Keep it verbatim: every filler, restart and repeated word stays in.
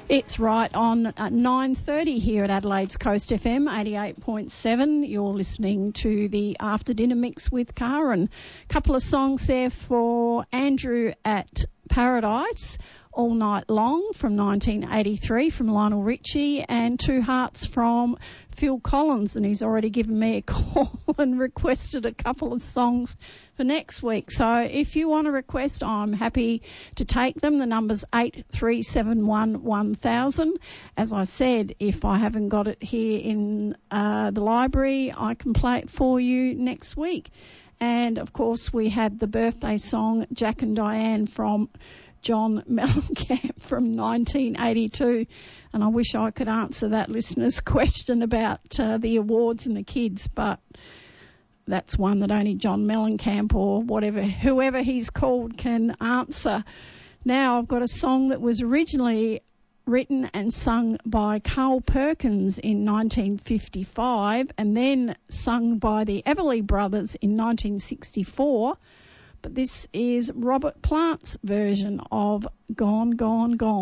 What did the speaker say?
It's right on at nine thirty here at Adelaide's Coast F M, eighty-eight point seven. You're listening to the After Dinner Mix with Karen. A couple of songs there for Andrew at Paradise, All Night Long from nineteen eighty-three from Lionel Richie, and Two Hearts from Phil Collins, and he's already given me a call and requested a couple of songs for next week. So if you want to request, I'm happy to take them. The number's eight three seven one one thousand. As I said, if I haven't got it here in uh, the library, I can play it for you next week. And, of course, we had the birthday song Jack and Diane from John Mellencamp from nineteen eighty-two. And I wish I could answer that listener's question about uh, the awards and the kids, but that's one that only John Mellencamp or whatever, whoever he's called, can answer. Now I've got a song that was originally written and sung by Carl Perkins in nineteen fifty-five and then sung by the Everly Brothers in nineteen sixty-four. But this is Robert Plant's version of Gone, Gone, Gone.